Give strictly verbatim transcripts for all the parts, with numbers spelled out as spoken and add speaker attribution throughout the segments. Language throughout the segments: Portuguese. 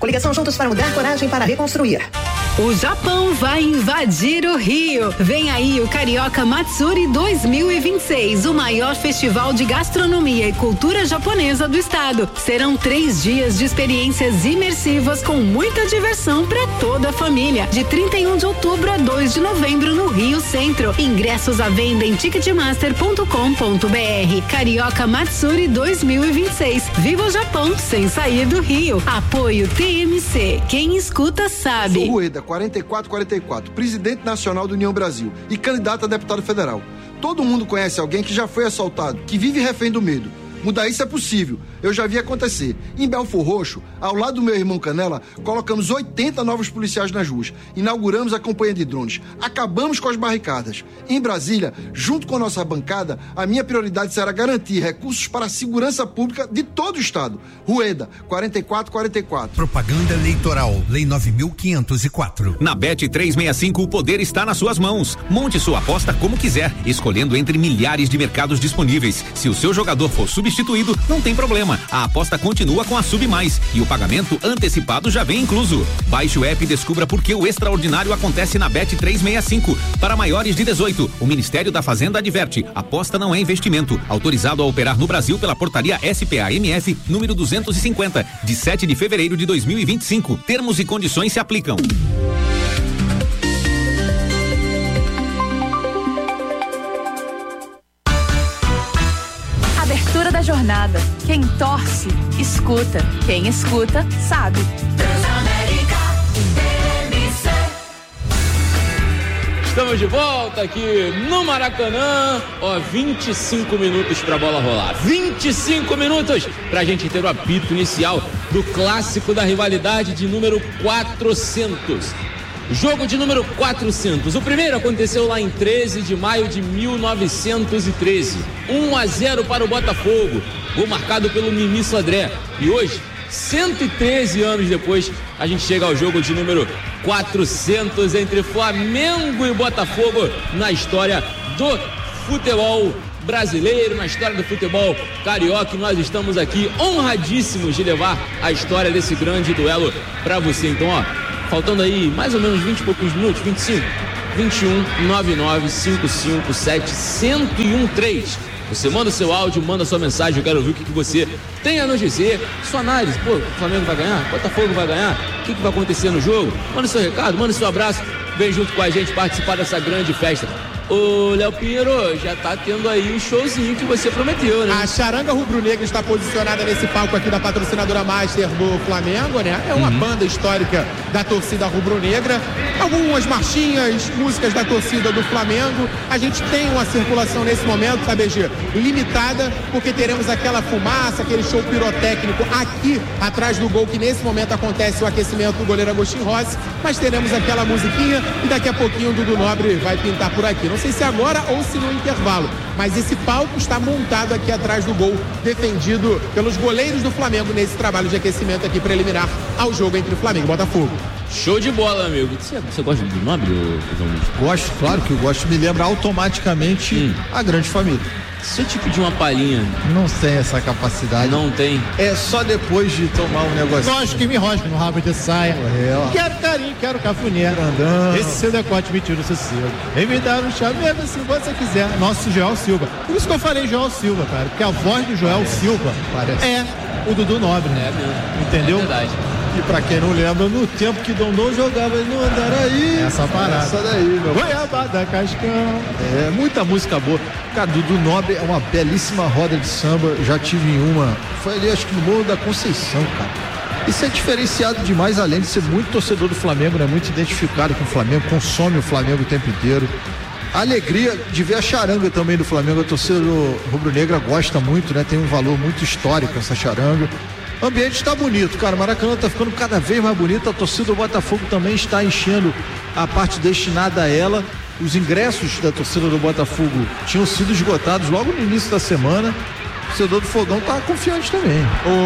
Speaker 1: Coligação Juntos para Mudar, coragem para reconstruir.
Speaker 2: O Japão vai invadir o Rio. Vem aí o Carioca Matsuri dois mil e vinte e seis, o maior festival de gastronomia e cultura japonesa do estado. Serão três dias de experiências imersivas com muita diversão para toda a família. De trinta e um de outubro a dois de novembro no Rio Centro. Ingressos à venda em ticketmaster ponto com ponto br. Carioca Matsuri dois mil e vinte e seis. Viva o Japão sem sair do Rio. Apoio T M C. Quem escuta sabe.
Speaker 3: Sou Rueda, quarenta e quatro quarenta e quatro, presidente nacional do União Brasil e candidato a deputado federal. Todo mundo conhece alguém que já foi assaltado, que vive refém do medo. Mudar isso é possível. Eu já vi acontecer. Em Belfor Roxo, ao lado do meu irmão Canela, colocamos oitenta novos policiais nas ruas. Inauguramos a campanha de drones. Acabamos com as barricadas. Em Brasília, junto com a nossa bancada, a minha prioridade será garantir recursos para a segurança pública de todo o estado. Rueda, quarenta e quatro quarenta e quatro.
Speaker 4: Propaganda eleitoral, Lei nove mil quinhentos e quatro.
Speaker 5: Na Bet trezentos e sessenta e cinco, o poder está nas suas mãos. Monte sua aposta como quiser, escolhendo entre milhares de mercados disponíveis. Se o seu jogador for substituído, substituído, não tem problema. A aposta continua com a Sub Mais e o pagamento antecipado já vem incluso. Baixe o app e descubra por que o extraordinário acontece na Bet trezentos e sessenta e cinco. Para maiores de dezoito, o Ministério da Fazenda adverte: aposta não é investimento. Autorizado a operar no Brasil pela portaria S P A M F número duzentos e cinquenta, de sete de fevereiro de dois mil e vinte e cinco. Termos e condições se aplicam.
Speaker 6: Abertura da jornada. Quem torce, escuta. Quem escuta, sabe. Transamérica, T M C.
Speaker 7: Estamos de volta aqui no Maracanã. Ó, vinte e cinco minutos pra bola rolar. vinte e cinco minutos pra gente ter o apito inicial do clássico da rivalidade de número quatrocentos. Jogo de número quatrocentos. O primeiro aconteceu lá em treze de maio de mil novecentos e treze. um a zero para o Botafogo. Gol marcado pelo Mimi Sodré. E hoje, cento e treze anos depois, a gente chega ao jogo de número quatrocentos entre Flamengo e Botafogo na história do futebol brasileiro, na história do futebol carioca. E nós estamos aqui honradíssimos de levar a história desse grande duelo para você. Então, ó, faltando aí mais ou menos vinte e poucos minutos, vinte e cinco, vinte e um, nove nove cinco cinco sete, um zero um três. Você manda o seu áudio, manda a sua mensagem, eu quero ouvir o que, que você tem a nos dizer. Sua análise, pô, o Flamengo vai ganhar, o Botafogo vai ganhar, o que, que vai acontecer no jogo? Manda seu recado, manda seu abraço, vem junto com a gente participar dessa grande festa. Ô, Léo Pinheiro, já tá tendo aí o showzinho que você prometeu, né?
Speaker 8: A charanga rubro-negra está posicionada nesse palco aqui da patrocinadora Master do Flamengo, né? É uma uhum. banda histórica da torcida rubro-negra. Algumas marchinhas, músicas da torcida do Flamengo. A gente tem uma circulação nesse momento, sabe, G, limitada, porque teremos aquela fumaça, aquele show pirotécnico aqui atrás do gol, que nesse momento acontece o aquecimento do goleiro Agostinho Rossi, mas teremos aquela musiquinha e daqui a pouquinho o Dudu Nobre vai pintar por aqui. Não sei se agora ou se no intervalo, mas esse palco está montado aqui atrás do gol, defendido pelos goleiros do Flamengo nesse trabalho de aquecimento aqui preliminar ao jogo entre Flamengo e Botafogo.
Speaker 7: Show de bola, amigo. Você, você gosta do Nobre, ou...
Speaker 9: Gosto, claro que eu gosto. Me lembra automaticamente hum. a Grande Família.
Speaker 7: Se eu te pedir uma palhinha...
Speaker 9: Não tem essa capacidade.
Speaker 7: Não tem?
Speaker 9: É só depois de tomar um negócio.
Speaker 10: Gosto que me rosque no rabo de saia. É, quero carinho, quero cafuné.
Speaker 9: Andando.
Speaker 10: Esse seu decote me tira o sossego. Vem me dar um chamego se você quiser. Nosso Joel Silva. Por isso que eu falei Joel Silva, cara. Porque a voz do Joel Silva Parece. é o Dudu Nobre.
Speaker 7: É mesmo.
Speaker 10: Entendeu?
Speaker 7: É verdade.
Speaker 9: E pra quem não lembra, no tempo que Dondon jogava no Andaraí.
Speaker 10: Essa parada.
Speaker 9: Essa daí, meu.
Speaker 10: Goiabada Cascão.
Speaker 9: É, muita música boa. Cara, Dudu Nobre é uma belíssima roda de samba. Já tive em uma. Foi ali, acho que no Morro da Conceição, cara. Isso é diferenciado demais, além de ser muito torcedor do Flamengo, né? Muito identificado com o Flamengo, consome o Flamengo o tempo inteiro. A alegria de ver a charanga também do Flamengo. A torcida rubro-negra gosta muito, né? Tem um valor muito histórico essa charanga. O ambiente está bonito, cara. O Maracanã está ficando cada vez mais bonito. A torcida do Botafogo também está enchendo a parte destinada a ela. Os ingressos da torcida do Botafogo tinham sido esgotados logo no início da semana. O torcedor do Fogão está confiante também.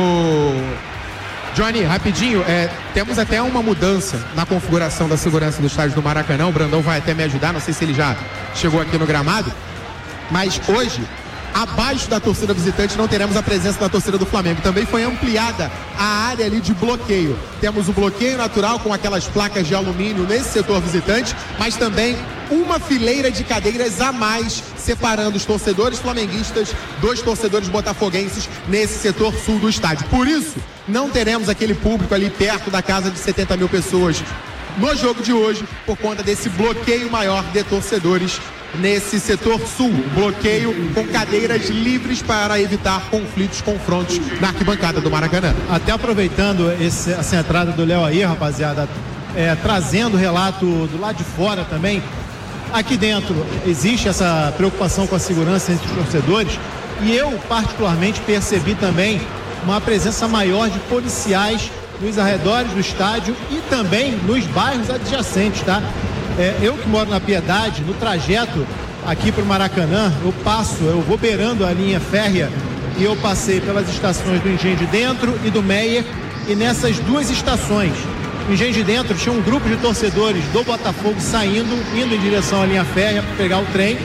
Speaker 8: O Johnny, rapidinho, é, temos até uma mudança na configuração da segurança do estádio do Maracanã. O Brandão vai até me ajudar, não sei se ele já chegou aqui no gramado. Mas hoje abaixo da torcida visitante não teremos a presença da torcida do Flamengo. Também foi ampliada a área ali de bloqueio. Temos o bloqueio natural com aquelas placas de alumínio nesse setor visitante, mas também uma fileira de cadeiras a mais separando os torcedores flamenguistas dos torcedores botafoguenses nesse setor sul do estádio. Por isso, não teremos aquele público ali perto da casa de setenta mil pessoas no jogo de hoje, por conta desse bloqueio maior de torcedores nesse setor sul. Bloqueio com cadeiras livres para evitar conflitos, confrontos na arquibancada do Maracanã.
Speaker 10: Até aproveitando esse, essa entrada do Léo aí, rapaziada, é, trazendo o relato do lado de fora também. Aqui dentro existe essa preocupação com a segurança entre os torcedores e eu particularmente percebi também uma presença maior de policiais nos arredores do estádio e também nos bairros adjacentes, tá? É, eu que moro na Piedade, no trajeto aqui para o Maracanã, eu passo, eu vou beirando a linha férrea e eu passei pelas estações do Engenho de Dentro e do Meier, e nessas duas estações, no Engenho de Dentro tinha um grupo de torcedores do Botafogo saindo, indo em direção à linha férrea para pegar o trem,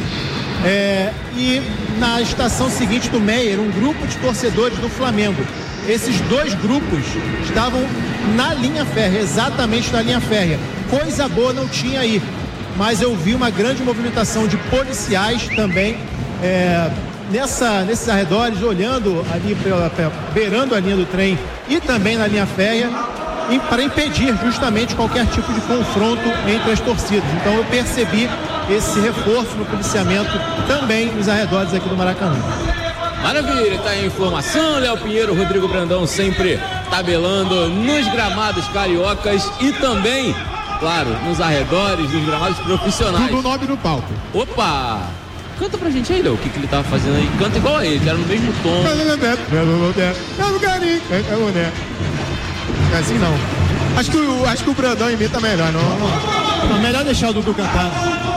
Speaker 10: é, e na estação seguinte do Meier, um grupo de torcedores do Flamengo. Esses dois grupos estavam na linha férrea, exatamente na linha férrea. Coisa boa não tinha aí, mas eu vi uma grande movimentação de policiais também é, nessa, nesses arredores, olhando ali, pela, pela, beirando a linha do trem e também na linha férrea, para impedir justamente qualquer tipo de confronto entre as torcidas. Então eu percebi esse reforço no policiamento também nos arredores aqui do Maracanã.
Speaker 7: Maravilha, tá aí a informação, Léo Pinheiro, Rodrigo Brandão sempre tabelando nos gramados cariocas e também, claro, nos arredores, nos gramados profissionais.
Speaker 8: Tudo nome no palco.
Speaker 7: Opa! Canta pra gente aí, Léo, o que, que ele tava fazendo aí. Canta igual a ele, que era no mesmo tom.
Speaker 8: É assim não. Acho que o, acho que o Brandão imita melhor, não?
Speaker 10: Não, melhor deixar o Dudu cantar.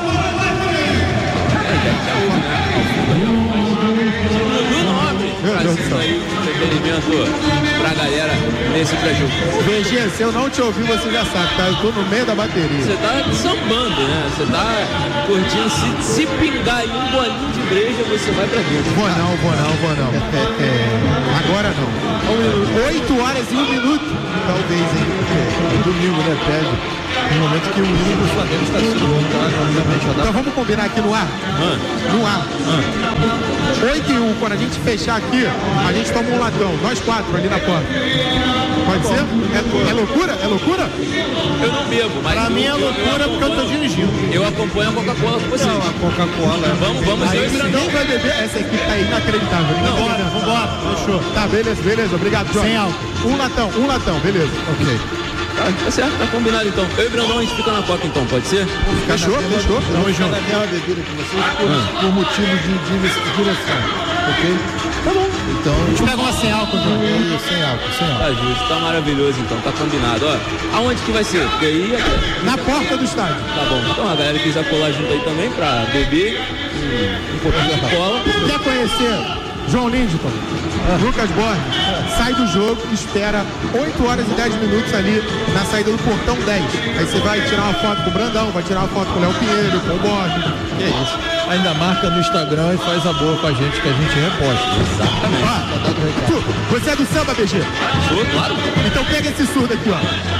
Speaker 7: Meu Deus do céu. Aí o entretenimento pra galera nesse pré-jogo.
Speaker 8: V G, se eu não te ouvir, você já sabe, tá? Eu tô no meio da bateria.
Speaker 7: Você tá sambando, né? Você tá curtindo. Se, se pingar aí um bolinho de breja, você vai pra dentro.
Speaker 8: Vou não, vou não, vou não. É, é, agora não. Oito horas e um minuto.
Speaker 9: Talvez, hein? É, domingo, né? Pede. No momento que o hino do Flamengo está sendo montado, obviamente.
Speaker 8: Então vamos combinar aqui no ar?
Speaker 7: Ah.
Speaker 8: No ar.
Speaker 7: Ah.
Speaker 8: oito e um, quando a gente fechar aqui, a gente toma um latão. Nós quatro ali na porta. Pode ser? É, é loucura? É loucura?
Speaker 7: Eu não bebo, mas.
Speaker 10: Pra mim é loucura porque eu tô dirigindo.
Speaker 7: Eu acompanho a Coca-Cola com vocês.
Speaker 9: Não, a Coca-Cola.
Speaker 7: Vamos, vamos,
Speaker 8: aí,
Speaker 7: eu e
Speaker 8: se
Speaker 7: Brandão.
Speaker 8: ninguém vai beber, essa equipe tá inacreditável.
Speaker 10: Não, bora, vambora, fechou.
Speaker 8: Tá, beleza, beleza. Obrigado, Jorge.
Speaker 10: Sem álcool.
Speaker 8: Um latão, um latão, beleza. Ok.
Speaker 7: Tá, tá certo, tá combinado então. Eu e Brandão, a gente fica na Coca então, pode ser?
Speaker 8: Fechou, fechou.
Speaker 9: Tamo junto. Eu quero bebida com vocês por, ah. por motivo de, de direção, ok?
Speaker 10: Tá bom.
Speaker 9: Então,
Speaker 10: a gente pega uma sem álcool, João.
Speaker 9: Sem álcool, sem álcool.
Speaker 7: Tá justo, tá maravilhoso então, tá combinado. Ó, aonde que vai ser? Porque aí...
Speaker 8: Na porta do estádio.
Speaker 7: Tá bom, então a galera quiser colar junto aí também pra beber um, um pouquinho de cola.
Speaker 8: Quer conhecer João Lindeton, ah. Lucas Borges, sai do jogo, espera oito horas e dez minutos ali na saída do portão dez. Aí você vai tirar uma foto com o Brandão, vai tirar uma foto com o Léo Pinheiro, com o Borges.
Speaker 9: Que isso. Ainda marca no Instagram e faz a boa com a gente que a gente reposta.
Speaker 7: Exatamente.
Speaker 8: Ah, tu, você é do samba, B G?
Speaker 7: Sou, claro.
Speaker 8: Então pega esse surdo aqui, ó.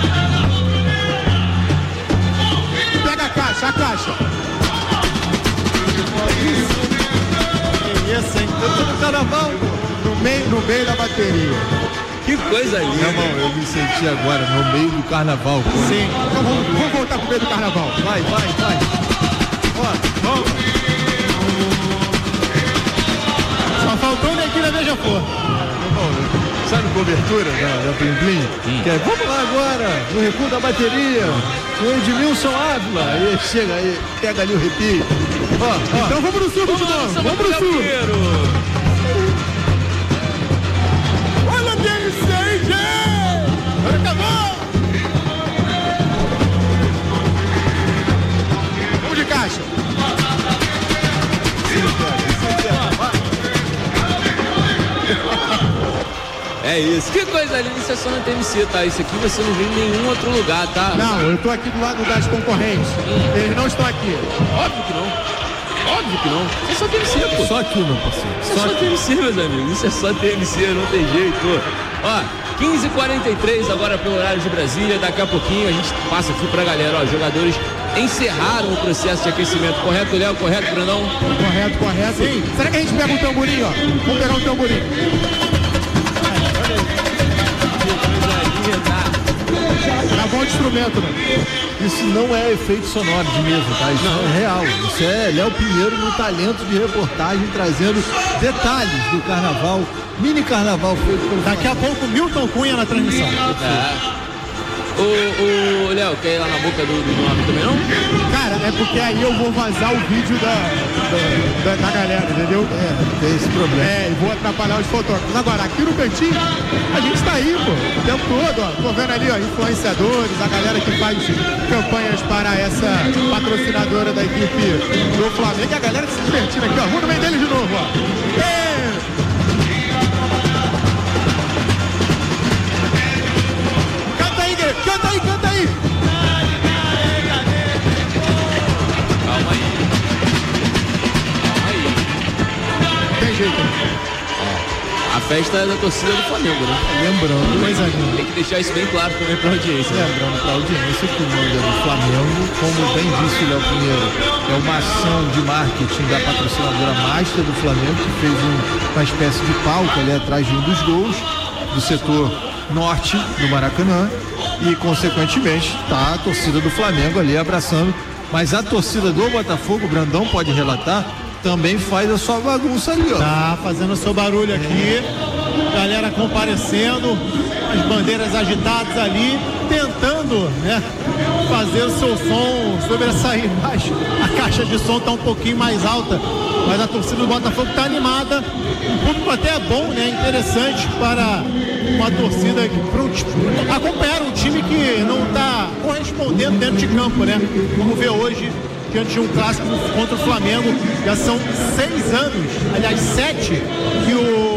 Speaker 8: Pega a caixa, a caixa.
Speaker 9: Isso, hein? Eu tô no carnaval.
Speaker 8: No meio, no meio da bateria.
Speaker 7: Que coisa linda.
Speaker 9: Meu irmão, eu me senti agora no meio do carnaval. Pô.
Speaker 8: Sim. Então vamos, vamos voltar pro meio do carnaval.
Speaker 9: Vai, vai, vai.
Speaker 8: Ó, vamos.
Speaker 10: Só faltou o Neguinho da Beija-Flor.
Speaker 9: Sabe cobertura da, da Plim Plim?
Speaker 7: Hum.
Speaker 9: Que é, vamos lá agora, no recuo da bateria, o Edmilson Ávila, aí chega aí, pega ali o repito. Ó, ó.
Speaker 8: Então vamos no surdo de novo, vamos pro surdo. Olha D M C, gente! Agora acabou! Vamos de caixa.
Speaker 7: É isso. Que coisa linda, isso é só na T M C, tá? Isso aqui você não vê em nenhum outro lugar, tá?
Speaker 8: Não, eu tô aqui do lado das concorrentes.
Speaker 7: Hum.
Speaker 8: Eles não estão aqui.
Speaker 7: Óbvio que não. Óbvio que não. Isso é só T M C, pô.
Speaker 9: Só aqui, meu parceiro.
Speaker 7: Isso é só T M C, meus amigos. Isso é só T M C, não tem jeito. Ó, quinze e quarenta e três agora pelo horário de Brasília. Daqui a pouquinho a gente passa aqui pra galera. Ó, jogadores encerraram o processo de aquecimento. Correto, Léo? Correto, Brandão?
Speaker 8: Correto, correto. Sim. Será que a gente pega um tamborim, ó? Vamos pegar um tamborim. Gravou o instrumento, né?
Speaker 9: Isso não é efeito sonoro de mesa, tá? Isso não. é real. Isso é Léo Pinheiro no talento de reportagem, trazendo detalhes do carnaval, mini carnaval feito pelo
Speaker 10: Daqui a pouco Milton Cunha na transmissão.
Speaker 7: É. O, o Léo, quer ir lá na boca do, do nome também, não?
Speaker 8: Cara, é porque aí eu vou vazar o vídeo da, da, da, da galera, entendeu?
Speaker 9: É, tem esse problema.
Speaker 8: É, e vou atrapalhar os fotógrafos. Agora, aqui no cantinho, a gente tá aí, pô, o tempo todo, ó. Tô vendo ali, ó, influenciadores, a galera que faz campanhas para essa patrocinadora da equipe do Flamengo. E a galera se divertindo aqui, ó. Vamos no meio dele de novo, ó. É. Canta aí, canta aí!
Speaker 7: Calma aí. Calma aí.
Speaker 8: Tem jeito.
Speaker 7: Ó, a festa é da torcida do Flamengo, né?
Speaker 9: Lembrando,
Speaker 7: Mas tem que deixar isso bem claro também pra audiência. Né?
Speaker 9: Lembrando pra audiência que o manda do Flamengo, como bem disse o Léo Pinheiro, é uma ação de marketing da patrocinadora Master do Flamengo, que fez um, uma espécie de palco ali atrás de um dos gols do setor norte do Maracanã. E, consequentemente, tá a torcida do Flamengo ali abraçando. Mas a torcida do Botafogo, o Brandão pode relatar, também faz a sua bagunça ali, ó.
Speaker 10: Tá fazendo o seu barulho aqui. Galera comparecendo, as bandeiras agitadas ali, tentando, né, fazer o seu som sobressair mais. A caixa de som tá um pouquinho mais alta, mas a torcida do Botafogo tá animada. O público até é bom, né, interessante para uma torcida que para acompanhar um time que não tá correspondendo dentro de campo, né? Vamos ver hoje diante de um clássico contra o Flamengo. Já são seis anos, aliás sete, que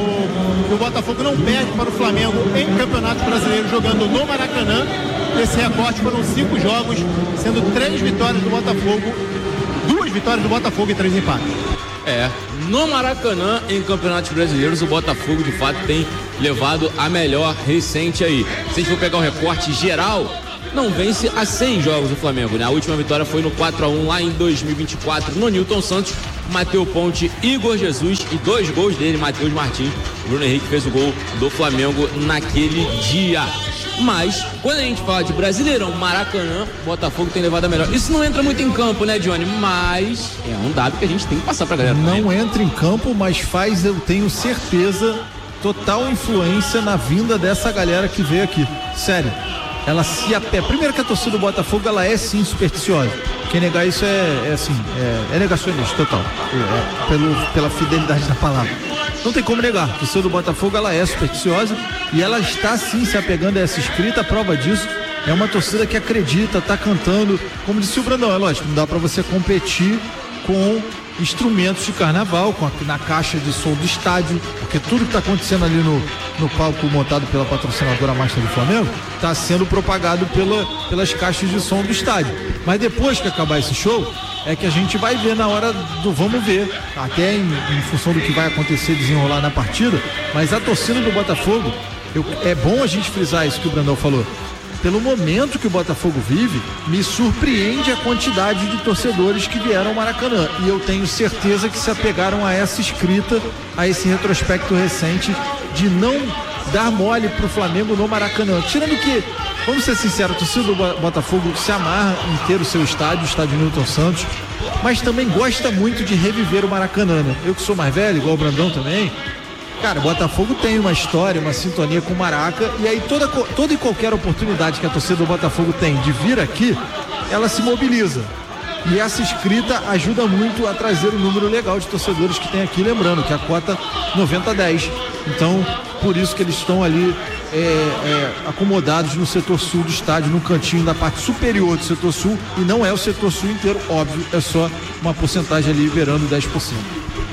Speaker 10: o, que o Botafogo não perde para o Flamengo em Campeonato Brasileiro, jogando no Maracanã. Esse recorte foram cinco jogos, sendo três vitórias do Botafogo, duas vitórias do Botafogo e três empates.
Speaker 7: É, no Maracanã, em campeonatos brasileiros, o Botafogo de fato tem levado a melhor recente aí. Se a gente for pegar o recorte geral, não vence há seis jogos o Flamengo, né? A última vitória foi no quatro a um lá em dois mil e vinte e quatro no Newton Santos, Matheus Ponte, Igor Jesus e dois gols dele, Matheus Martins. Bruno Henrique fez o gol do Flamengo naquele dia. Mas, quando a gente fala de Brasileirão, Maracanã, Botafogo tem levado a melhor. Isso não entra muito em campo, né, Johnny? Mas é um dado que a gente tem que passar pra galera.
Speaker 9: Não
Speaker 7: também.
Speaker 9: entra em campo, mas faz, eu tenho certeza, total influência na vinda dessa galera que veio aqui. Sério. Ela se apé. Primeiro que a torcida do Botafogo, ela é sim supersticiosa. Quem negar isso é, é assim, é, é negacionista total. É, é, pelo, pela fidelidade da palavra. Não tem como negar. A torcida do Botafogo, ela é supersticiosa e ela está sim se apegando a essa escrita. A prova disso é uma torcida que acredita, tá cantando. Como disse o Brandão, é lógico, não dá pra você competir com instrumentos de carnaval, com a, na caixa de som do estádio, porque tudo que está acontecendo ali no, no palco montado pela patrocinadora Master do Flamengo está sendo propagado pela, pelas caixas de som do estádio. Mas depois que acabar esse show, é que a gente vai ver na hora do vamos ver, até em, em função do que vai acontecer, desenrolar na partida. Mas a torcida do Botafogo, eu, é bom a gente frisar isso que o Brandão falou. Pelo momento que o Botafogo vive, me surpreende a quantidade de torcedores que vieram ao Maracanã. E eu tenho certeza que se apegaram a essa escrita, a esse retrospecto recente de não dar mole pro Flamengo no Maracanã. Tirando que, vamos ser sinceros, a torcida do Botafogo se amarra em ter o seu estádio, o estádio Newton Santos, mas também gosta muito de reviver o Maracanã, né? Eu que sou mais velho, igual o Brandão também. Cara, o Botafogo tem uma história, uma sintonia com o Maraca, e aí toda, toda e qualquer oportunidade que a torcida do Botafogo tem de vir aqui, ela se mobiliza. E essa escrita ajuda muito a trazer o número legal de torcedores que tem aqui, lembrando que a cota noventa a dez. Então, por isso que eles estão ali é, é, acomodados no setor sul do estádio, no cantinho da parte superior do setor sul, e não é o setor sul inteiro, óbvio, é só uma porcentagem ali beirando dez por cento.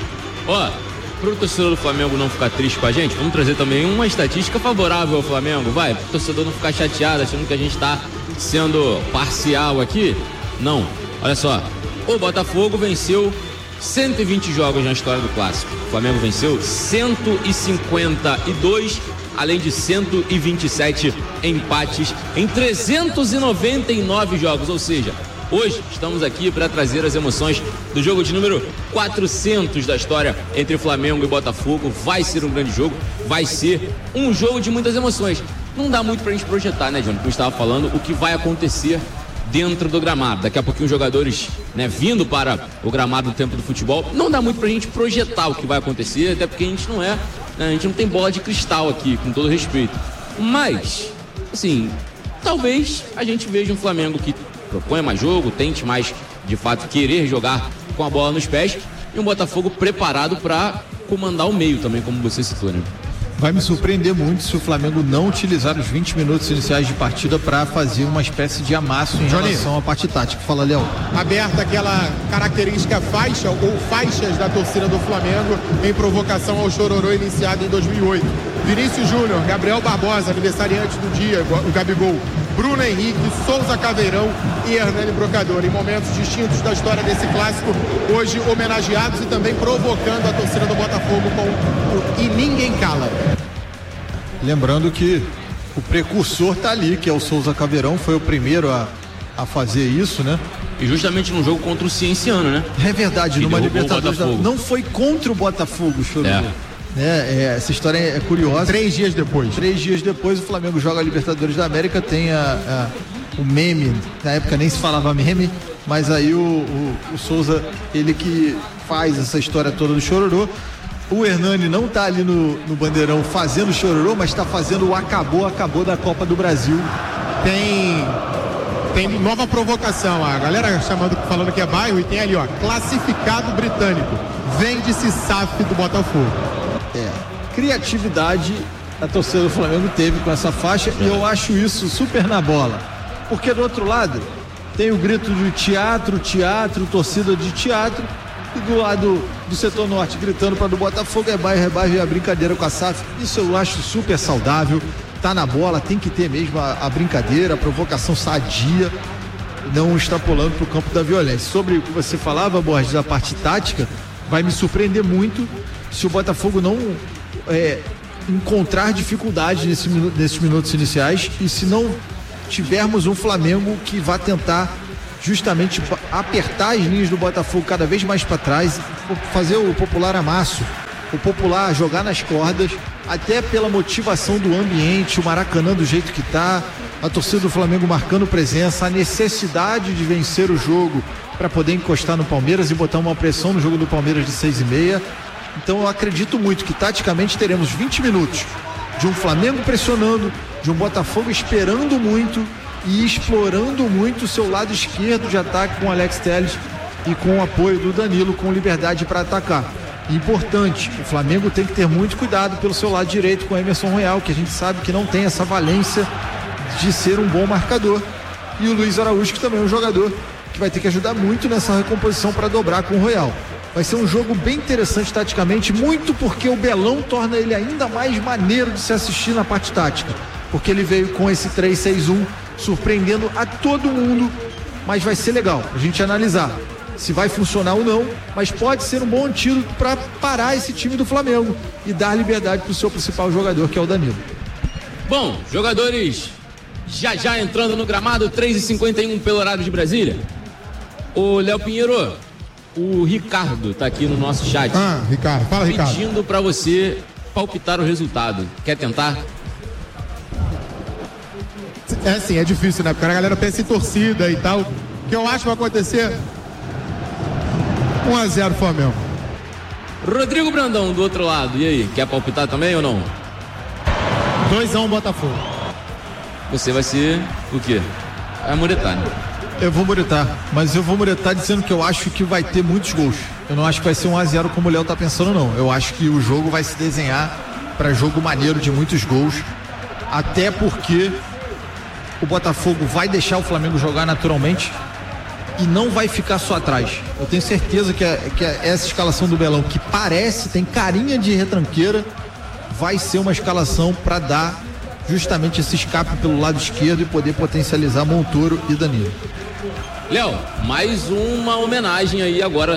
Speaker 7: Ó, para o torcedor do Flamengo não ficar triste com a gente, vamos trazer também uma estatística favorável ao Flamengo, vai, para o torcedor não ficar chateado, achando que a gente está sendo parcial aqui. Não, olha só, o Botafogo venceu cento e vinte jogos na história do Clássico. O Flamengo venceu cento e cinquenta e dois, além de cento e vinte e sete empates em trezentos e noventa e nove jogos. Ou seja, hoje estamos aqui para trazer as emoções do jogo de número quatrocentos da história entre Flamengo e Botafogo. Vai ser um grande jogo, vai ser um jogo de muitas emoções. Não dá muito pra gente projetar, né, Johnny? Como eu estava falando, o que vai acontecer dentro do gramado. Daqui a pouquinho os jogadores, né, vindo para o gramado do tempo do futebol. Não dá muito pra gente projetar o que vai acontecer, até porque a gente não é, né, a gente não tem bola de cristal aqui, com todo respeito. Mas, assim, talvez a gente veja um Flamengo que proponha mais jogo, tente mais, de fato, querer jogar com a bola nos pés, e um Botafogo preparado para comandar o meio também, como você citou, né?
Speaker 9: Vai me surpreender muito se o Flamengo não utilizar os vinte minutos iniciais de partida para fazer uma espécie de amasso em
Speaker 8: Johnny,
Speaker 9: relação à parte tática. Fala, Léo.
Speaker 8: Aberta aquela característica faixa ou faixas da torcida do Flamengo em provocação ao chororô iniciado em dois mil e oito. Vinícius Júnior, Gabriel Barbosa, aniversariante do dia, o Gabigol, Bruno Henrique, Souza Caveirão e Hernani Brocador, em momentos distintos da história desse clássico, hoje homenageados e também provocando a torcida do Botafogo com o E Ninguém Cala.
Speaker 9: Lembrando que o precursor tá ali, que é o Souza Caveirão, foi o primeiro a, a fazer isso, né?
Speaker 7: E justamente num jogo contra o Cienciano, né?
Speaker 9: É verdade,
Speaker 7: que
Speaker 9: numa Libertadores, não foi contra o Botafogo, Chororô. É. É, é, essa história é curiosa.
Speaker 8: Três dias depois.
Speaker 9: Três dias depois o Flamengo joga a Libertadores da América, tem a, a, o meme, na época nem se falava meme, mas aí o, o, o Souza, ele que faz essa história toda do Chororô. O Hernani não tá ali no, no bandeirão fazendo Chororô, mas tá fazendo o acabou, acabou da Copa do Brasil.
Speaker 8: Tem tem nova provocação, a galera chamando, falando que é bairro, e tem ali, ó, classificado britânico, vende-se S A F do Botafogo.
Speaker 9: É, criatividade a torcida do Flamengo teve com essa faixa, e eu acho isso super na bola, porque do outro lado tem o grito de teatro, teatro, torcida de teatro, e do lado do setor norte gritando para do Botafogo é bairro, é bairro, e a brincadeira com a S A F. Isso eu acho super saudável, tá na bola, tem que ter mesmo a, a brincadeira, a provocação sadia, não extrapolando pro campo da violência. Sobre o que você falava, Borges, da parte tática, vai me surpreender muito se o Botafogo não é, encontrar dificuldade nesse, nesses minutos iniciais, e se não tivermos um Flamengo que vá tentar justamente apertar as linhas do Botafogo cada vez mais para trás, fazer o popular amasso, o popular jogar nas cordas, até pela motivação do ambiente, o Maracanã do jeito que tá, a torcida do Flamengo marcando presença, a necessidade de vencer o jogo para poder encostar no Palmeiras e botar uma pressão no jogo do Palmeiras de seis e meia. Então eu acredito muito que taticamente teremos vinte minutos de um Flamengo pressionando, de um Botafogo esperando muito e explorando muito o seu lado esquerdo de ataque com o Alex Telles e com o apoio do Danilo, com liberdade para atacar. Importante, o Flamengo tem que ter muito cuidado pelo seu lado direito com o Emerson Royal, que a gente sabe que não tem essa valência de ser um bom marcador, e o Luiz Araújo, que também é um jogador que vai ter que ajudar muito nessa recomposição para dobrar com o Royal. Vai ser um jogo bem interessante taticamente, muito porque o Belão torna ele ainda mais maneiro de se assistir na parte tática, porque ele veio com esse três seis um surpreendendo a todo mundo, mas vai ser legal a gente analisar se vai funcionar ou não, mas pode ser um bom antídoto para parar esse time do Flamengo e dar liberdade para o seu principal jogador, que é o Danilo.
Speaker 7: Bom, jogadores já já entrando no gramado, três e cinquenta e um pelo horário de Brasília. Ô Léo Pinheiro, o Ricardo tá aqui no nosso chat.
Speaker 8: Ah, Ricardo, fala, Ricardo.
Speaker 7: Pedindo para você palpitar o resultado. Quer tentar?
Speaker 8: É assim, é difícil, né? Porque a galera pensa em torcida e tal. O que eu acho que vai acontecer? um a zero Flamengo.
Speaker 7: Rodrigo Brandão do outro lado, e aí? Quer palpitar também ou não?
Speaker 10: dois a um Botafogo.
Speaker 7: Você vai ser o quê? Vai muretar, né?
Speaker 9: Eu vou muretar, mas eu vou muretar dizendo que eu acho que vai ter muitos gols. Eu não acho que vai ser um a zero como o Léo tá pensando, não. Eu acho que o jogo vai se desenhar para jogo maneiro de muitos gols, até porque o Botafogo vai deixar o Flamengo jogar naturalmente e não vai ficar só atrás. Eu tenho certeza que, a, que a, essa escalação do Belão, que parece, tem carinha de retranqueira, vai ser uma escalação para dar justamente esse escape pelo lado esquerdo e poder potencializar Montoro e Danilo.
Speaker 7: Léo, mais uma homenagem aí agora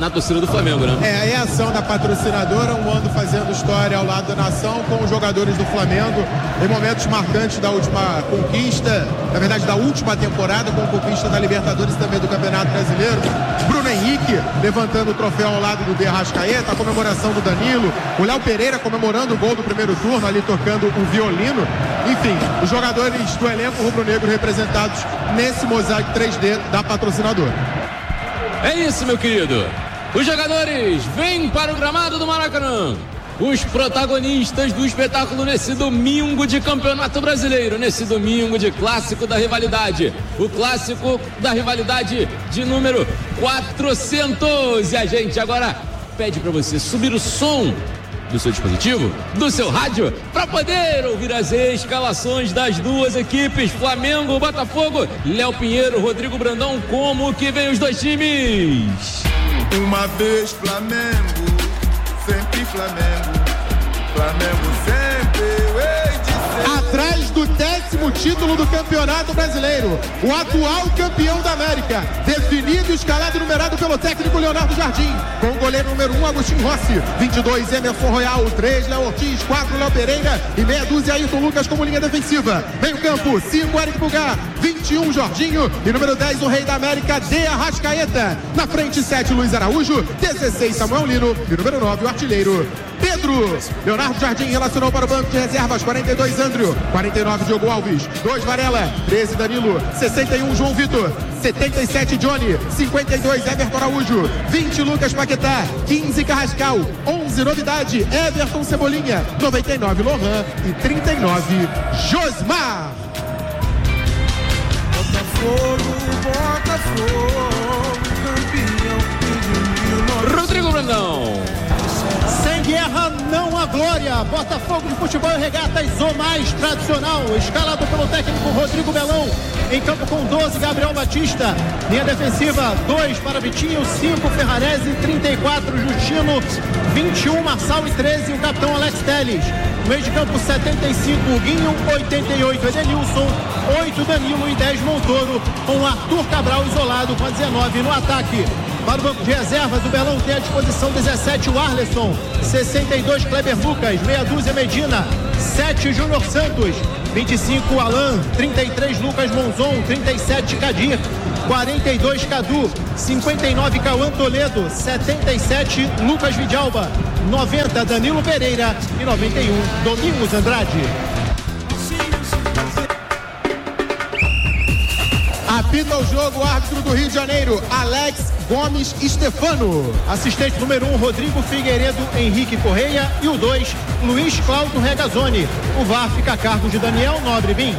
Speaker 7: na torcida do Flamengo, né?
Speaker 8: É, é a ação da patrocinadora, um ano fazendo história ao lado da nação com os jogadores do Flamengo em momentos marcantes da última conquista, na verdade da última temporada, com a conquista da Libertadores e também do Campeonato Brasileiro. Bruno Henrique levantando o troféu ao lado do De Arrascaeta, a comemoração do Danilo, o Léo Pereira comemorando o gol do primeiro turno, ali tocando o violino. Enfim, os jogadores do elenco rubro-negro representados nesse mosaico três D da patrocinadora.
Speaker 7: É isso, meu querido. Os jogadores vêm para o gramado do Maracanã. Os protagonistas do espetáculo nesse domingo de Campeonato Brasileiro, nesse domingo de Clássico da Rivalidade. O Clássico da Rivalidade de número quatrocentos. E a gente agora pede para você subir o som do seu dispositivo, do seu rádio, para poder ouvir as escalações das duas equipes, Flamengo, Botafogo, Léo Pinheiro, Rodrigo Brandão, como que vem os dois times?
Speaker 11: Uma vez Flamengo, sempre Flamengo, Flamengo sempre, hei de ser.
Speaker 8: Atrás do décimo título do Campeonato Brasileiro, o atual campeão da América, definido, escalado e numerado pelo técnico Leonardo Jardim, com o goleiro número um, Agostinho Rossi, vinte e dois, Emerson Royal, três, Léo Ortiz, quatro, Léo Pereira e meia dúzia, Ayrton Lucas como linha defensiva. Meio campo, cinco, Eric Pulgar, vinte e um, Jorginho e número dez, o rei da América, De Arrascaeta. Na frente, sete, Luiz Araújo, dezesseis, Samuel Lino e número nove, o artilheiro Pedro. Leonardo Jardim relacionou para o banco de reservas, quarenta e dois, André, quarenta e nove, Diogo Alves, dois, Varela, treze, Danilo, sessenta e um, João Vitor, setenta e sete, Johnny, cinquenta e dois, Everton Araújo, vinte, Lucas Paquetá, quinze, Carrascal, onze, novidade, Everton Cebolinha, noventa e nove, Lohan e trinta e nove, Josmar.
Speaker 11: Botafogo, Botafogo, campeão.
Speaker 7: Rodrigo Brandão.
Speaker 10: Sem guerra não há glória. Botafogo de Futebol e Regatas, o mais tradicional, escalado pelo técnico Rodrigo Belão. Em campo com doze, Gabriel Batista. Linha defensiva, dois para Vitinho, cinco, Ferrarese, trinta e quatro, Justino, vinte e um, Marçal e treze, o capitão Alex Telles. Meio de campo, setenta e cinco, Guinho, oitenta e oito, Edenilson, oito, Danilo e dez, Montoro, com Arthur Cabral isolado com a dezenove no ataque. Para o banco de reservas, o Belão tem à disposição dezessete, o Arleson, sessenta e dois, Kleber Lucas, meia dúzia, Medina, sete, Júnior Santos, vinte e cinco, Alan, trinta e três, Lucas Monzon, trinta e sete, Cadir, quarenta e dois, Cadu, cinquenta e nove, Cauã Toledo, setenta e sete, Lucas Vidalba, noventa, Danilo Pereira e noventa e um, Domingos Andrade.
Speaker 8: Apita o jogo o árbitro do Rio de Janeiro, Alex Gomes Stefano.
Speaker 10: Assistente número um, Rodrigo Figueiredo Henrique Correia. E o dois, Luiz Cláudio Regazzoni. O V A R fica a cargo de Daniel Nobre Bins.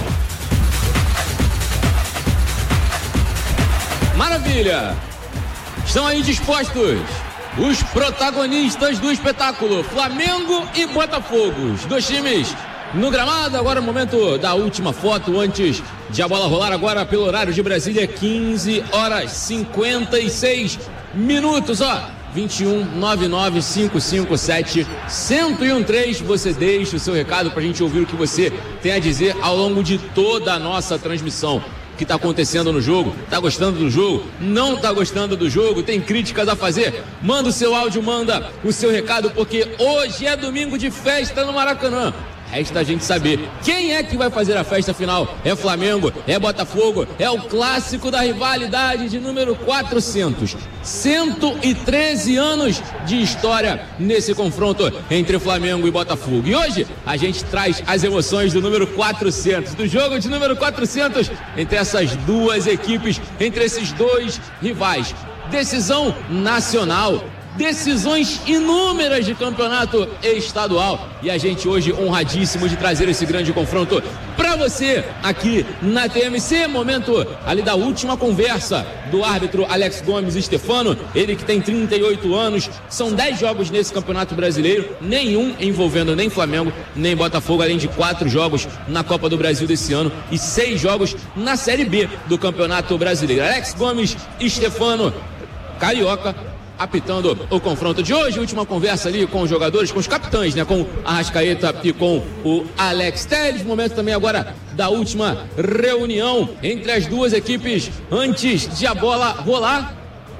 Speaker 7: Maravilha! Estão aí dispostos os protagonistas do espetáculo, Flamengo e Botafogo. Os dois times no gramado. Agora o momento da última foto antes de a bola rolar, agora pelo horário de Brasília, quinze horas e cinquenta e seis minutos, ó, vinte e um, nove nove cinco cinco sete, um zero um três. Você deixa o seu recado pra gente ouvir o que você tem a dizer ao longo de toda a nossa transmissão. O que está acontecendo no jogo? Tá gostando do jogo? Não tá gostando do jogo? Tem críticas a fazer? Manda o seu áudio, manda o seu recado, porque hoje é domingo de festa no Maracanã. Resta a gente saber quem é que vai fazer a festa final. É Flamengo? É Botafogo? É o clássico da rivalidade de número quatrocentos. cento e treze anos de história nesse confronto entre Flamengo e Botafogo. E hoje a gente traz as emoções do número quatrocentos, do jogo de número quatrocentos entre essas duas equipes, entre esses dois rivais. Decisão nacional. Decisões inúmeras de campeonato estadual. E a gente hoje honradíssimo de trazer esse grande confronto para você aqui na T M C. Momento ali da última conversa do árbitro Alex Gomes Stefano, ele que tem trinta e oito anos. São dez jogos nesse campeonato brasileiro, nenhum envolvendo nem Flamengo nem Botafogo, além de quatro jogos na Copa do Brasil desse ano e seis jogos na Série B do campeonato brasileiro. Alex Gomes Stefano, carioca, apitando o confronto de hoje. Última conversa ali com os jogadores, com os capitães, né? Com o Arrascaeta e com o Alex Telles. Momento também agora da última reunião entre as duas equipes antes de a bola rolar.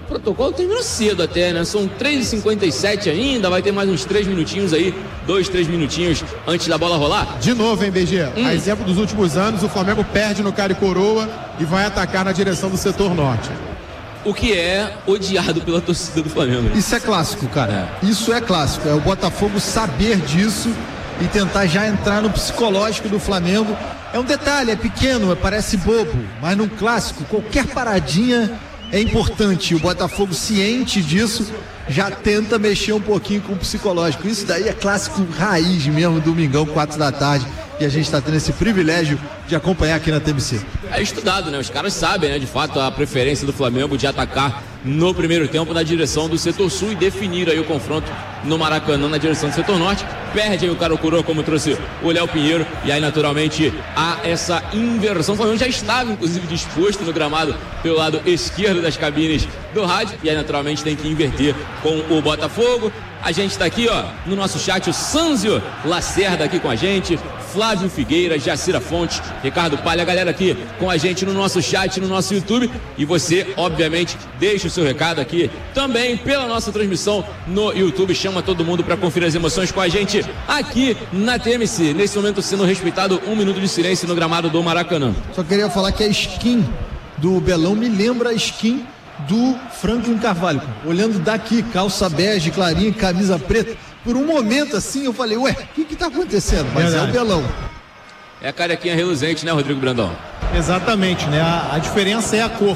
Speaker 7: O protocolo terminou cedo até, né? São três e cinquenta e sete ainda, vai ter mais uns três minutinhos aí, dois, três minutinhos antes da bola rolar.
Speaker 8: De novo, hein, B G?
Speaker 7: Hum.
Speaker 8: A exemplo dos últimos anos, o Flamengo perde no cara e coroa e vai atacar na direção do setor norte.
Speaker 7: O que é odiado pela torcida do Flamengo.
Speaker 9: Isso é clássico, cara. É. Isso é clássico. É o Botafogo saber disso e tentar já entrar no psicológico do Flamengo. É um detalhe, é pequeno, parece bobo, mas num clássico, qualquer paradinha é importante. O Botafogo, ciente disso, já tenta mexer um pouquinho com o psicológico. Isso daí é clássico raiz mesmo, domingão, quatro da tarde. E a gente está tendo esse privilégio de acompanhar aqui na T M C.
Speaker 7: É estudado, né? Os caras sabem, né? De fato, a preferência do Flamengo de atacar no primeiro tempo na direção do setor sul e definir aí o confronto no Maracanã na direção do setor norte. Perde aí o cara curou, como trouxe o Léo Pinheiro, e aí naturalmente há essa inversão. O Flamengo já estava inclusive disposto no gramado pelo lado esquerdo das cabines do rádio, e aí naturalmente tem que inverter com o Botafogo. A gente está aqui, ó, no nosso chat, o Sanzio Lacerda aqui com a gente, Flávio Figueira, Jacira Fontes, Ricardo Palha, a galera aqui com a gente no nosso chat, no nosso YouTube. E você, obviamente, deixa o seu recado aqui também pela nossa transmissão no YouTube. Chama todo mundo para conferir as emoções com a gente aqui na T M C. Nesse momento sendo respeitado um minuto de silêncio no gramado do Maracanã.
Speaker 9: Só queria falar que a skin do Belão me lembra a skin do Franklin Carvalho. Olhando daqui, calça bege, clarinha, camisa preta. Por um momento assim eu falei, ué, o que que tá acontecendo? Mas Verdade. É o Belão.
Speaker 7: É a carequinha reluzente, né, Rodrigo Brandão?
Speaker 10: Exatamente, né? A, a diferença é a cor.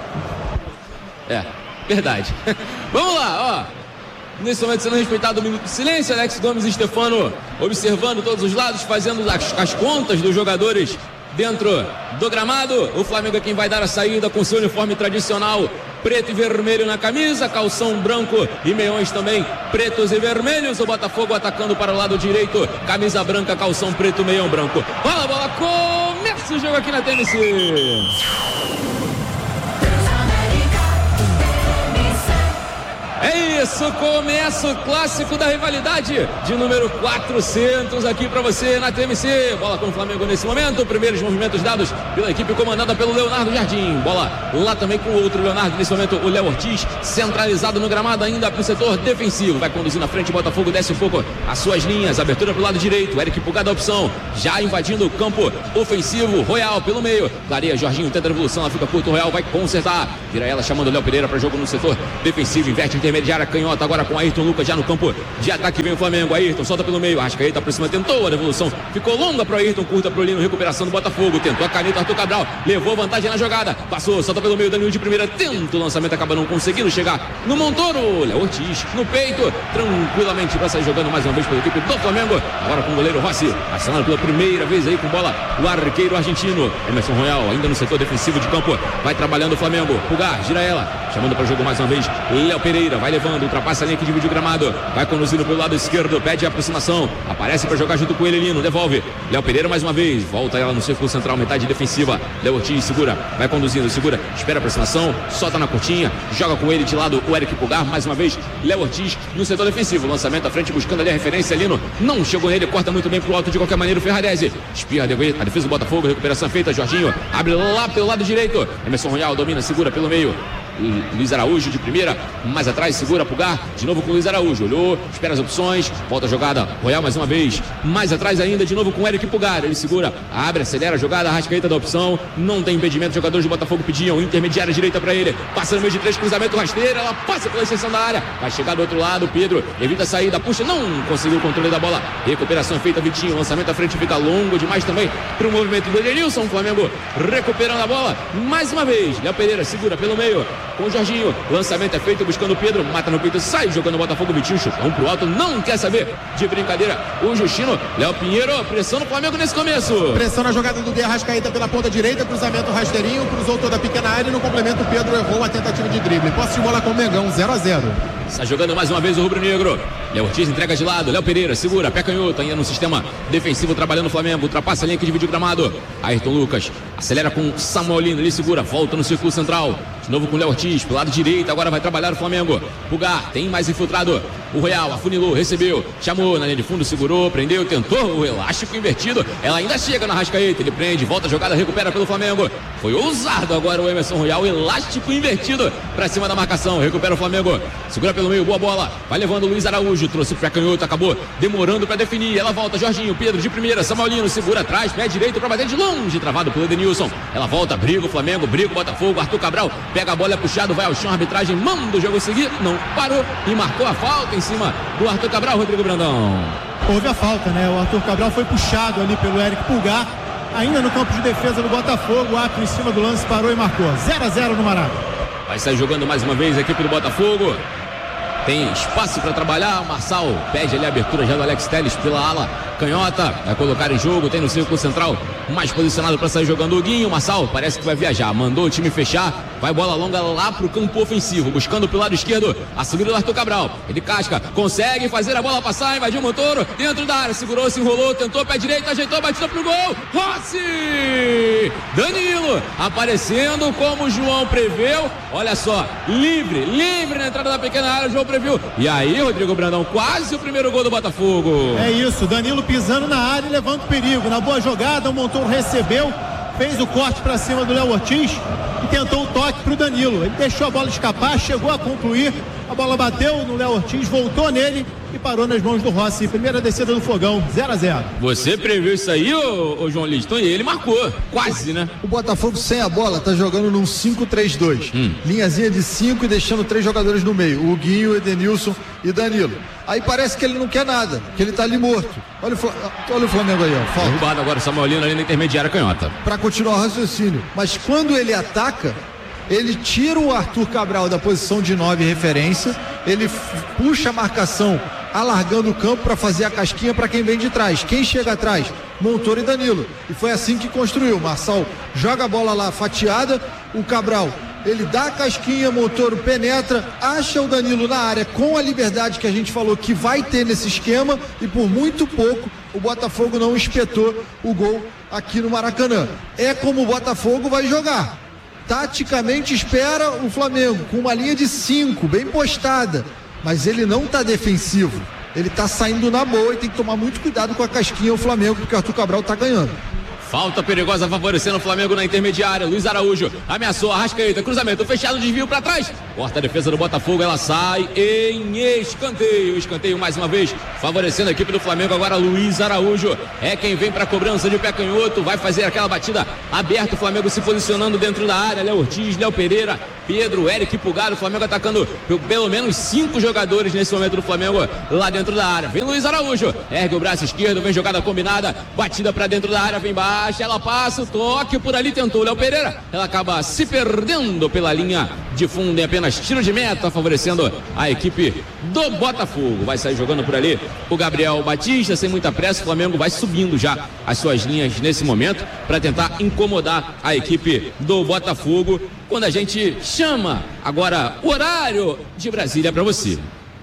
Speaker 7: É, verdade. Vamos lá, ó. Nesse momento sendo respeitado o minuto de silêncio, Alex Gomes e Stefano observando todos os lados, fazendo as, as contas dos jogadores dentro do gramado. O Flamengo é quem vai dar a saída com seu uniforme tradicional, preto e vermelho na camisa, calção branco e meiões também pretos e vermelhos. O Botafogo atacando para o lado direito, camisa branca, calção preto, meião branco. Bola, bola, começa o jogo aqui na T M C. É isso, começa o clássico da rivalidade de número quatrocentos aqui pra você na T M C. Bola com o Flamengo nesse momento, primeiros movimentos dados pela equipe comandada pelo Leonardo Jardim. Bola lá também com o outro Leonardo, nesse momento o Léo Ortiz, centralizado no gramado ainda pro setor defensivo. Vai conduzindo na frente, o Botafogo desce um pouco as suas linhas, abertura pro lado direito, Eric Pulgar a opção, já invadindo o campo ofensivo, Royal pelo meio, clareia, Jorginho tenta a revolução, ela fica curto, Royal vai consertar, vira ela chamando o Léo Pereira para jogo no setor defensivo, inverte intermediária, canhota agora com Ayrton Lucas já no campo de ataque, vem o Flamengo, Ayrton solta pelo meio, Arrascaeta por cima, tentou a devolução, ficou longa pro Ayrton, curta pro Lino, recuperação do Botafogo, tentou a caneta, Arthur Cabral, levou vantagem na jogada, passou, solta pelo meio, Danilo de primeira, tenta o lançamento, acaba não conseguindo chegar no Montoro, Léo Ortiz no peito, tranquilamente para sair jogando mais uma vez pela equipe do Flamengo, agora com o goleiro Rossi, acionado pela primeira vez aí com bola, o arqueiro argentino, Emerson Royal, ainda no setor defensivo de campo, vai trabalhando o Flamengo, Pulgar, gira ela, chamando para o jogo mais uma vez, Léo Pereira, vai levando, ultrapassa a linha que divide o gramado, vai conduzindo pelo lado esquerdo, pede a aproximação, aparece para jogar junto com ele, Lino, devolve, Léo Pereira mais uma vez, volta ela no círculo central, metade defensiva, Léo Ortiz segura, vai conduzindo, segura, espera a aproximação, solta na curtinha, joga com ele de lado o Eric Pulgar, mais uma vez, Léo Ortiz no setor defensivo, lançamento à frente, buscando ali a referência, Lino, não chegou nele, corta muito bem pro alto de qualquer maneira o Ferrarese, espirra a defesa do Botafogo, recuperação feita, Jorginho, abre lá pelo lado direito, Emerson Royal domina, segura pelo meio, Luiz Araújo de primeira, mais atrás, segura Pulgar, de novo com Luiz Araújo, olhou, espera as opções, volta a jogada, Royal mais uma vez, mais atrás ainda, de novo com o Eric Pulgar, ele segura, abre, acelera a jogada, Arrascaeta da opção, não tem impedimento, jogadores do Botafogo pediam, intermediária direita para ele, passa no meio de três, cruzamento rasteira, ela passa pela extensão da área, vai chegar do outro lado, Pedro, evita a saída, puxa, não conseguiu o controle da bola, recuperação feita, Vitinho, lançamento à frente, fica longo demais também, para o movimento do Edenilson, o Flamengo recuperando a bola, mais uma vez, Léo Pereira segura pelo meio, com o Jorginho, lançamento é feito buscando o Pedro, mata no peito, sai jogando o Botafogo, Vitinho, chutão pro alto, não quer saber de brincadeira o Justino, Léo Pinheiro, pressão no Flamengo nesse começo.
Speaker 8: Pressão na jogada do De Arrascaeta pela ponta direita, cruzamento rasteirinho, cruzou toda a pequena área e no complemento o Pedro errou a tentativa de drible, posse de bola com o Mengão, zero a zero.
Speaker 7: Está jogando mais uma vez o rubro-negro, Léo Ortiz entrega de lado, Léo Pereira segura, pé canhoto, ainda no sistema defensivo trabalhando o Flamengo, ultrapassa a linha que divide o gramado, Ayrton Lucas, acelera com Samuelino, ele segura, volta no círculo central, de novo com o Léo Ortiz, pro lado direito, agora vai trabalhar o Flamengo, Pulgar, tem mais infiltrado, O Royal afunilou, recebeu, chamou na linha de fundo, segurou, prendeu, tentou o elástico invertido. Ela ainda chega na Arrascaeta, ele prende, volta a jogada, recupera pelo Flamengo. Foi ousado agora o Emerson Royal, elástico invertido pra cima da marcação. Recupera o Flamengo, segura pelo meio, boa bola. Vai levando o Luiz Araújo, trouxe o pé canhoto, acabou demorando pra definir. Ela volta, Jorginho, Pedro de primeira, Samuelino segura atrás, pé direito pra bater de longe, travado pelo Edenilson. Ela volta, briga o Flamengo, briga o Botafogo, Arthur Cabral pega a bola, é puxado, vai ao chão, a arbitragem manda o jogo seguir, não parou e marcou a falta em cima do Arthur Cabral, Rodrigo Brandão.
Speaker 10: Houve a falta, né? O Arthur Cabral foi puxado ali pelo Eric Pulgar, ainda no campo de defesa do Botafogo, o árbitro em cima do lance parou e marcou. zero a zero no Maraca.
Speaker 7: Vai sair jogando mais uma vez a equipe do Botafogo. Tem espaço para trabalhar. O Marçal pede ali a abertura já do Alex Telles pela ala canhota. Vai colocar em jogo. Tem no círculo central mais posicionado para sair jogando o Guinho. O Marçal parece que vai viajar. Mandou o time fechar. Vai bola longa lá pro campo ofensivo. Buscando pelo lado esquerdo a subida do Arthur Cabral. Ele casca. Consegue fazer a bola passar. Invadiu o Montoro. Dentro da área. Segurou, se enrolou. Tentou pé direito. Ajeitou. Batida pro gol. Rossi! Danilo aparecendo como o João preveu. Olha só. Livre. Livre na entrada da pequena área. O João preveu. E aí, Rodrigo Brandão, quase o primeiro gol do Botafogo.
Speaker 10: É isso, Danilo pisando na área e levando perigo. Na boa jogada, o Montoro recebeu, fez o corte para cima do Léo Ortiz e tentou o toque para o Danilo. Ele deixou a bola escapar, chegou a concluir. A bola bateu no Léo Ortiz, voltou nele e parou nas mãos do Rossi. Primeira descida do Fogão, zero a zero.
Speaker 7: Você previu isso aí, ô, ô João Liston? E ele marcou, quase, né?
Speaker 9: O Botafogo sem a bola tá jogando num cinco três dois. Hum. Linhazinha de cinco e deixando três jogadores no meio. O Guinho, Edenilson e Danilo. Aí parece que ele não quer nada, que ele tá ali morto. Olha o, olha o Flamengo aí, ó. Falta.
Speaker 7: Derrubado agora o Samuelino ali na intermediária canhota.
Speaker 9: Pra continuar o raciocínio. Mas quando ele ataca, ele tira o Arthur Cabral da posição de nove referência, ele puxa a marcação alargando o campo para fazer a casquinha para quem vem de trás. Quem chega atrás? Montoro e Danilo. E foi assim que construiu. Marçal joga a bola lá fatiada, o Cabral, ele dá a casquinha, Montoro penetra, acha o Danilo na área com a liberdade que a gente falou que vai ter nesse esquema e por muito pouco o Botafogo não espetou o gol aqui no Maracanã. É como o Botafogo vai jogar. Taticamente espera o Flamengo com uma linha de cinco, bem postada, mas ele não está defensivo, ele está saindo na boa e tem que tomar muito cuidado com a casquinha o Flamengo, porque o Arthur Cabral está ganhando.
Speaker 7: Falta perigosa favorecendo o Flamengo na intermediária. Luiz Araújo ameaçou, Arrascaeta, cruzamento fechado, desvio para trás. Corta a defesa do Botafogo, ela sai em escanteio. Escanteio mais uma vez, favorecendo a equipe do Flamengo. Agora Luiz Araújo é quem vem para a cobrança de pé canhoto. Vai fazer aquela batida aberta. O Flamengo se posicionando dentro da área. Léo Ortiz, Léo Pereira, Pedro, Eric Pulgar. O Flamengo atacando pelo menos cinco jogadores nesse momento do Flamengo lá dentro da área. Vem Luiz Araújo, ergue o braço esquerdo, vem jogada combinada, batida para dentro da área, vem baixo. Ela passa o toque por ali, tentou o Léo Pereira, ela acaba se perdendo pela linha de fundo em apenas tiro de meta, favorecendo a equipe do Botafogo. Vai sair jogando por ali o Gabriel Batista, sem muita pressa. O Flamengo vai subindo já as suas linhas nesse momento para tentar incomodar a equipe do Botafogo, quando a gente chama agora o horário de Brasília para você.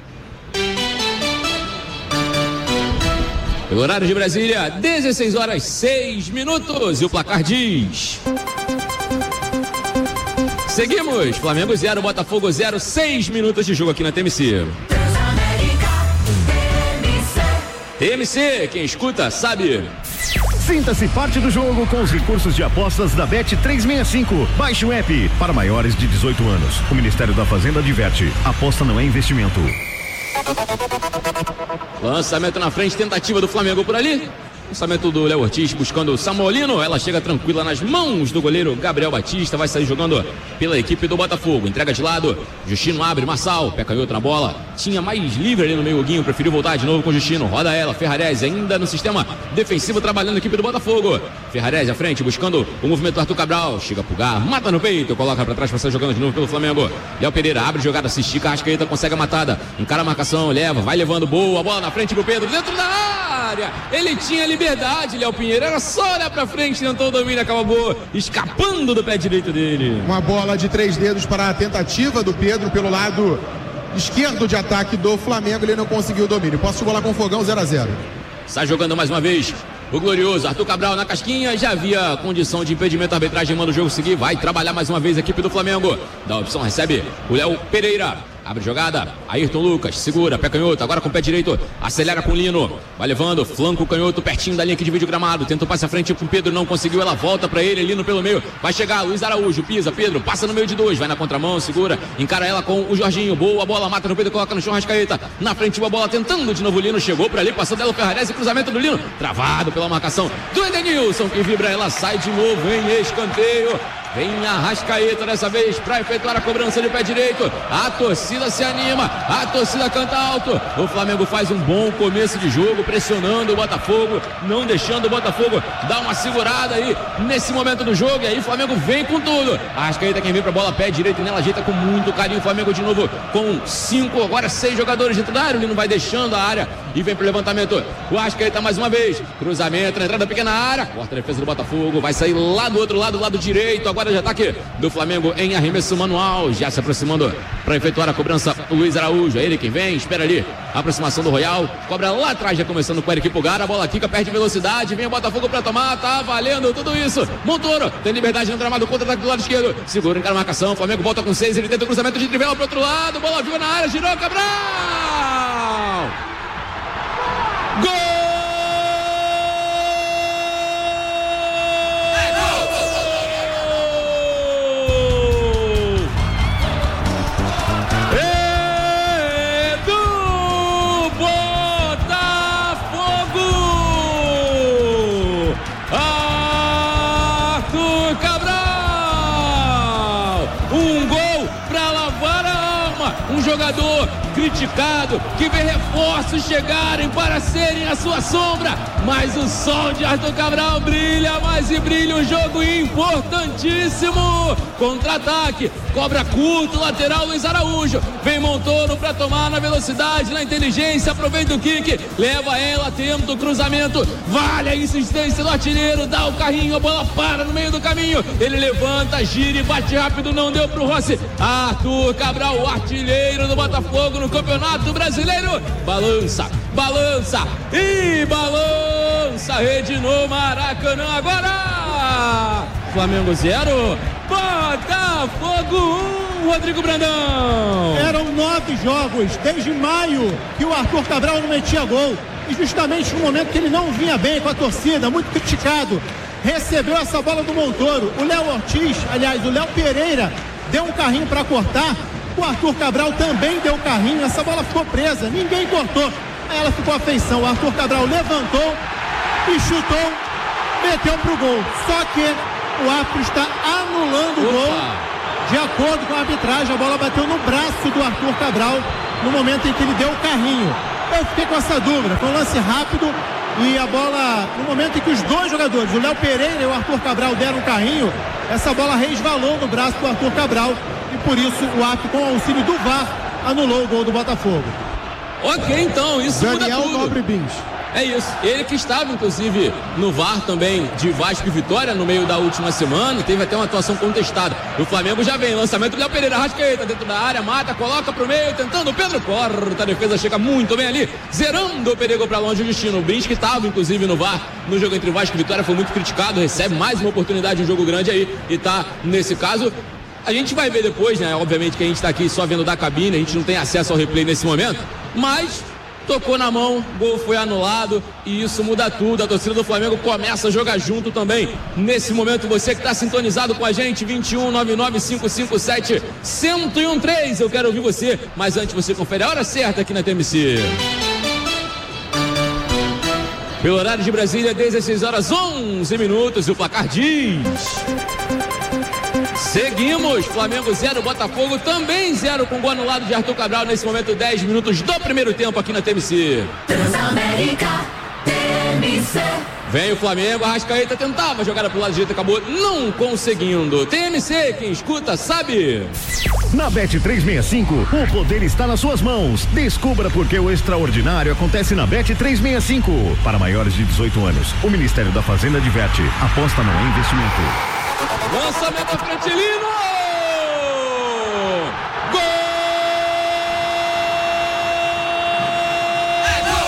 Speaker 7: Pelo horário de Brasília, dezesseis horas seis minutos, e o placar diz: seguimos, Flamengo zero, Botafogo zero, seis minutos de jogo aqui na T M C. T M C, quem escuta sabe.
Speaker 12: Sinta-se parte do jogo com os recursos de apostas da Bet trezentos e sessenta e cinco. Baixe o app para maiores de dezoito anos. O Ministério da Fazenda adverte: aposta não é investimento.
Speaker 7: Lançamento na frente, tentativa do Flamengo por ali. Lançamento do Léo Ortiz buscando o Samuelino. Ela chega tranquila nas mãos do goleiro Gabriel Batista. Vai sair jogando pela equipe do Botafogo. Entrega de lado. Justino abre. Marçal. Pé canhoto na bola. Tinha mais livre ali no meio. O Guinho preferiu voltar de novo com o Justino. Roda ela. Ferrarese ainda no sistema defensivo trabalhando a equipe do Botafogo. Ferrarese à frente buscando o movimento do Arthur Cabral. Chega a Pulgar. Mata no peito. Coloca pra trás para sair jogando de novo pelo Flamengo. Léo Pereira abre jogada. Se estica. Arrascaeta consegue a matada. Encara a marcação. Leva. Vai levando. Boa. Bola na frente pro Pedro. Dentro da área. Ele tinha liberdade, Léo Pinheiro, era só olhar pra frente, tentou o domínio, acabou escapando do pé direito dele.
Speaker 8: Uma bola de três dedos para a tentativa do Pedro pelo lado esquerdo de ataque do Flamengo, ele não conseguiu o domínio. Posse de bola com o Fogão, zero a zero.
Speaker 7: Sai jogando mais uma vez o glorioso Arthur Cabral na casquinha. Já havia condição de impedimento, a arbitragem manda o jogo seguir. Vai trabalhar mais uma vez a equipe do Flamengo. Da opção recebe o Léo Pereira. abre jogada, Ayrton Lucas, segura, pé canhoto, agora com o pé direito, acelera com o Lino, vai levando, flanco canhoto, pertinho da linha que divide o gramado, tenta o passe à frente com o Pedro, não conseguiu, ela volta pra ele, Lino pelo meio, vai chegar, Luiz Araújo, pisa, Pedro, passa no meio de dois, vai na contramão, segura, encara ela com o Jorginho, boa bola, mata no Pedro, coloca no chão, Arrascaeta, na frente uma bola, tentando de novo o Lino, chegou por ali, passou dela o Ferrarese, cruzamento do Lino, travado pela marcação do Edenilson, que vibra, ela sai de novo em escanteio. Vem a Arrascaeta dessa vez para efetuar a cobrança de pé direito. A torcida se anima, a torcida canta alto. O Flamengo faz um bom começo de jogo, pressionando o Botafogo, não deixando o Botafogo dar uma segurada aí nesse momento do jogo. E aí o Flamengo vem com tudo. A Arrascaeta quem vem para a bola, pé direito nela, ajeita com muito carinho. O Flamengo de novo com cinco, agora seis jogadores dentro da área. Ele não vai deixando a área e vem para o levantamento. O Arrascaeta mais uma vez, cruzamento na entrada da pequena área. Corta a defesa do Botafogo, vai sair lá do outro lado, lado direito. Agora de ataque do Flamengo em arremesso manual, já se aproximando para efetuar a cobrança o Luiz Araújo, é ele quem vem, espera ali a aproximação do Royal, cobra lá atrás, já começando com o Eric Pulgar, a bola quica, perde velocidade, vem o Botafogo para tomar, tá valendo tudo isso, Montoro tem liberdade no gramado, contra-ataque do lado esquerdo, segura em cara a marcação, o Flamengo volta com seis, ele tenta o cruzamento de trivela pro outro lado, bola viva na área, girou, Cabral! Gol! Jogador criticado, que vê reforços chegarem para serem a sua sombra, mas o sol de Arthur Cabral brilha mais e brilha, um jogo importantíssimo, contra-ataque, cobra curto, lateral Luiz Araújo, vem Montoro para tomar na velocidade, na inteligência, aproveita o kick, leva ela, tenta o cruzamento, vale a insistência do artilheiro, dá o carrinho, a bola para no meio do caminho, ele levanta, gira e bate rápido, não deu pro Rossi, Arthur Cabral, o artilheiro do Botafogo no Campeonato Brasileiro, balança, balança e balança, rede no Maracanã agora, Flamengo zero, Botafogo um, Rodrigo Brandão.
Speaker 10: Eram nove jogos desde maio que o Arthur Cabral não metia gol, e justamente no momento que ele não vinha bem com a torcida, muito criticado, recebeu essa bola do Montoro, o Léo Ortiz, aliás, o Léo Pereira deu um carrinho para cortar, o Arthur Cabral também deu carrinho, essa bola ficou presa, ninguém cortou, aí ela ficou à feição, o Arthur Cabral levantou e chutou, meteu pro gol, só que o árbitro está anulando o gol, de acordo com a arbitragem, a bola bateu no braço do Arthur Cabral, no momento em que ele deu o carrinho, eu fiquei com essa dúvida, foi um lance rápido, e a bola, no momento em que os dois jogadores, o Léo Pereira e o Arthur Cabral deram o carrinho, essa bola resvalou no braço do Arthur Cabral, e por isso o árbitro, com o auxílio do V A R, anulou o gol do Botafogo.
Speaker 7: Ok, então, isso
Speaker 10: Daniel
Speaker 7: muda tudo.
Speaker 10: Nobre Bins.
Speaker 7: É isso, ele que estava inclusive no V A R também de Vasco e Vitória no meio da última semana, teve até uma atuação contestada. O Flamengo já vem, lançamento do Léo Pereira, Arrascaeta dentro da área, mata, coloca pro meio, tentando o Pedro, corta, a defesa chega muito bem ali, zerando o perigo pra longe o destino. O Bins, que estava inclusive no V A R no jogo entre Vasco e Vitória, foi muito criticado, recebe mais uma oportunidade, um jogo grande aí, e tá nesse caso. A gente vai ver depois, né? Obviamente que a gente tá aqui só vendo da cabine, a gente não tem acesso ao replay nesse momento, mas tocou na mão, gol foi anulado e isso muda tudo. A torcida do Flamengo começa a jogar junto também. Nesse momento, você que está sintonizado com a gente, vinte e um, nove nove cinco cinco sete, um zero um três, eu quero ouvir você, mas antes você confere a hora certa aqui na T M C. Pelo horário de Brasília, dezesseis horas onze minutos, e o placar diz... Seguimos, Flamengo zero, Botafogo também zero, com gol anulado de Arthur Cabral nesse momento, dez minutos do primeiro tempo aqui na T M C. Transamérica, T M C. Vem o Flamengo, a Arrascaeta tentava jogar pro lado direito, acabou não conseguindo. T M C, quem escuta sabe.
Speaker 12: Na Bet trezentos e sessenta e cinco, o poder está nas suas mãos. Descubra por que o extraordinário acontece na Bet trezentos e sessenta e cinco. Para maiores de dezoito anos, o Ministério da Fazenda adverte: aposta não é investimento.
Speaker 7: Lançamento à frente, Lino!